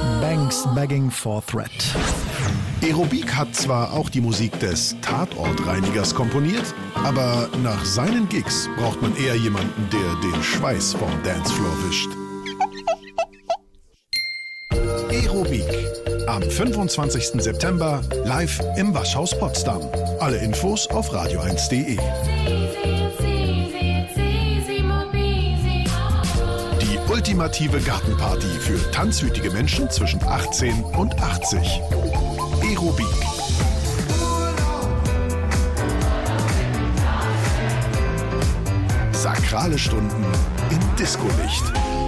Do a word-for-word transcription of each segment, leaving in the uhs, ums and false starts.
Banks Begging for Threat. Aerobik hat zwar auch die Musik des Tatortreinigers komponiert, aber nach seinen Gigs braucht man eher jemanden, der den Schweiß vom Dancefloor wischt. Aerobik. Am fünfundzwanzigsten September live im Waschhaus Potsdam. Alle Infos auf radio eins punkt de. Die ultimative Gartenparty für tanzwütige Menschen zwischen achtzehn und achtzig. Aerobik. Sakrale Stunden im Disco-Licht.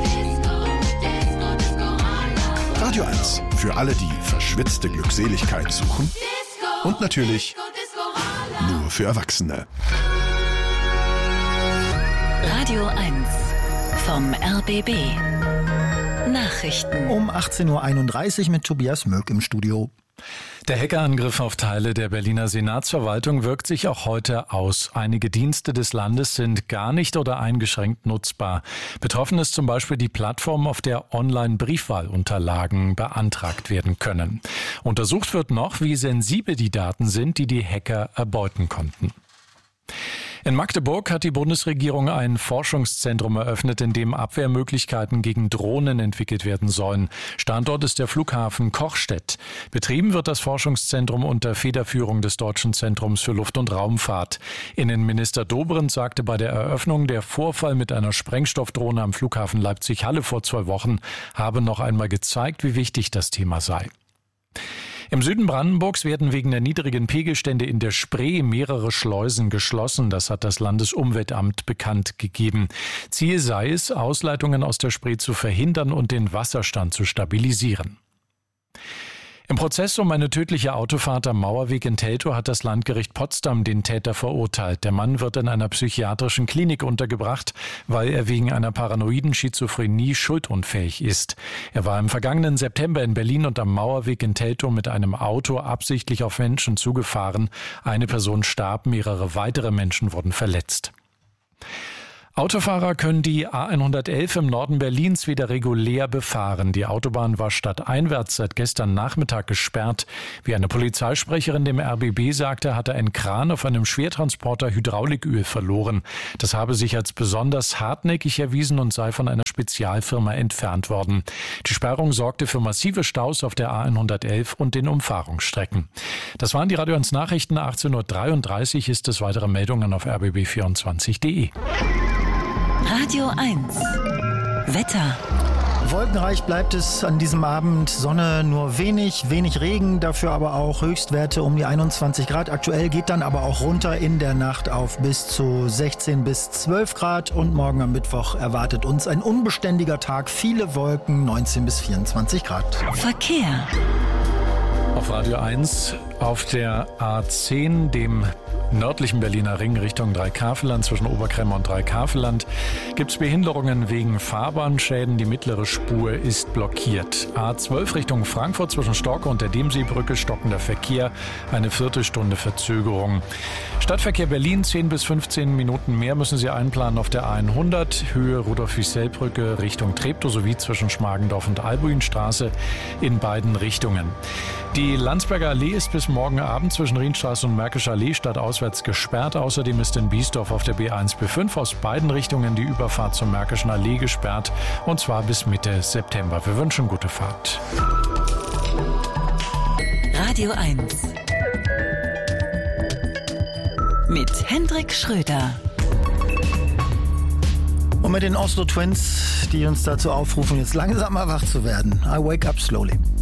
Radio eins für alle, die verschwitzte Glückseligkeit suchen. Und natürlich nur für Erwachsene. Radio eins vom R B B. Nachrichten. Um achtzehn Uhr einunddreißig mit Tobias Möck im Studio. Der Hackerangriff auf Teile der Berliner Senatsverwaltung wirkt sich auch heute aus. Einige Dienste des Landes sind gar nicht oder eingeschränkt nutzbar. Betroffen ist zum Beispiel die Plattform, auf der Online-Briefwahlunterlagen beantragt werden können. Untersucht wird noch, wie sensibel die Daten sind, die die Hacker erbeuten konnten. In Magdeburg hat die Bundesregierung ein Forschungszentrum eröffnet, in dem Abwehrmöglichkeiten gegen Drohnen entwickelt werden sollen. Standort ist der Flughafen Kochstedt. Betrieben wird das Forschungszentrum unter Federführung des Deutschen Zentrums für Luft- und Raumfahrt. Innenminister Dobrindt sagte bei der Eröffnung, der Vorfall mit einer Sprengstoffdrohne am Flughafen Leipzig-Halle vor zwei Wochen habe noch einmal gezeigt, wie wichtig das Thema sei. Im Süden Brandenburgs werden wegen der niedrigen Pegelstände in der Spree mehrere Schleusen geschlossen. Das hat das Landesumweltamt bekannt gegeben. Ziel sei es, Ausleitungen aus der Spree zu verhindern und den Wasserstand zu stabilisieren. Im Prozess um eine tödliche Autofahrt am Mauerweg in Teltow hat das Landgericht Potsdam den Täter verurteilt. Der Mann wird in einer psychiatrischen Klinik untergebracht, weil er wegen einer paranoiden Schizophrenie schuldunfähig ist. Er war im vergangenen September in Berlin und am Mauerweg in Teltow mit einem Auto absichtlich auf Menschen zugefahren. Eine Person starb, mehrere weitere Menschen wurden verletzt. Autofahrer können die A hundertelf im Norden Berlins wieder regulär befahren. Die Autobahn war stadteinwärts seit gestern Nachmittag gesperrt. Wie eine Polizeisprecherin dem R B B sagte, hatte ein Kran auf einem Schwertransporter Hydrauliköl verloren. Das habe sich als besonders hartnäckig erwiesen und sei von einer Spezialfirma entfernt worden. Die Sperrung sorgte für massive Staus auf der A hundertelf und den Umfahrungsstrecken. Das waren die Radio eins Nachrichten. achtzehn Uhr dreiunddreißig ist es. Weitere Meldungen auf r b b vierundzwanzig punkt de. Radio eins. Wetter. Wolkenreich bleibt es an diesem Abend. Sonne nur wenig, wenig Regen, dafür aber auch Höchstwerte um die einundzwanzig Grad. Aktuell geht dann aber auch runter in der Nacht auf bis zu sechzehn bis zwölf Grad. Und morgen am Mittwoch erwartet uns ein unbeständiger Tag. Viele Wolken, neunzehn bis vierundzwanzig Grad. Verkehr. Auf Radio eins auf der A zehn, dem nördlichen Berliner Ring Richtung Dreikafelland, zwischen Oberkremmer und Dreikafeland, gibt es Behinderungen wegen Fahrbahnschäden. Die mittlere Spur ist blockiert. A zwölf Richtung Frankfurt zwischen Storke und der Demseebrücke stockender Verkehr, eine Viertelstunde Verzögerung. Stadtverkehr Berlin, zehn bis fünfzehn Minuten mehr müssen Sie einplanen auf der A hundert, Höhe Rudolf-Wiesel-Brücke Richtung Treptow sowie zwischen Schmargendorf und Albuinstraße in beiden Richtungen. Die Landsberger Allee ist bis morgen Abend zwischen Rienstraße und Märkischer Allee stadtauswärts gesperrt. Außerdem ist in Biesdorf auf der B eins B fünf aus beiden Richtungen die Überfahrt zur Märkischen Allee gesperrt, und zwar bis Mitte September. Wir wünschen gute Fahrt. Radio eins. Mit Hendrik Schröder. Und mit den Oslo Twins, die uns dazu aufrufen, jetzt langsamer wach zu werden. I wake up slowly.